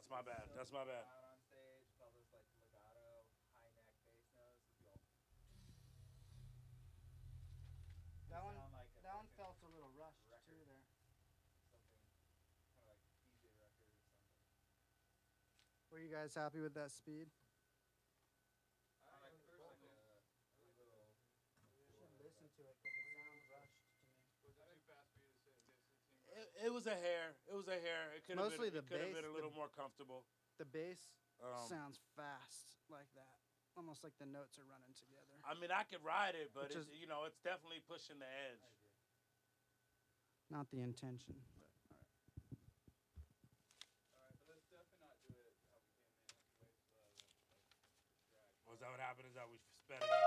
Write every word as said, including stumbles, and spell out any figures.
That's my bad. That's my bad. Out on stage, felt this like legato, high neck bass notes. Would go. That one, Like that one felt a little rushed record. too there. Something kind of like D J record or something. Were you guys happy with that speed? I like first like a, a little. You should listen to it because it sounds rushed to me. Was it too fast for you to sit? It It, it was a hair. It was a hair. It could have Mostly been. the It could have bass, been a little the- more comfortable. The bass Um, sounds fast like that, almost like the notes are running together. I mean, I could ride it, but Which it's, is- you know, it's definitely pushing the edge. Not the intention. But, all right. Alright, but let's definitely not do it how we came in. Let's wait for the, like, drag. Was that what happened? Is that we sped it up?